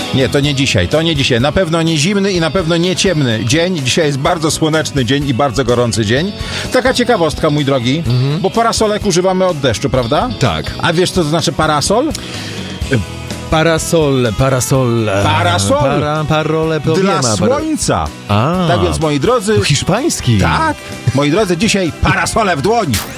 Nie, to nie dzisiaj. Na pewno nie zimny i na pewno nie ciemny dzień. Dzisiaj jest bardzo słoneczny dzień i bardzo gorący dzień. Taka ciekawostka, mój drogi, bo parasolek używamy od deszczu, prawda? Tak. A wiesz, co to znaczy parasol? Parole to Dla nie ma. słońca. Tak więc, moi drodzy... Hiszpański. Tak, moi drodzy, dzisiaj parasole w dłoń.